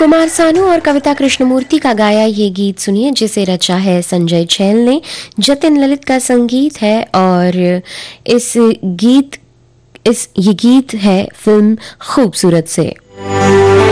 कुमार सानू और कविता कृष्णमूर्ति का गाया ये गीत सुनिए, जिसे रचा है संजय छैल ने। जतिन ललित का संगीत है और ये गीत है फिल्म खूबसूरत से।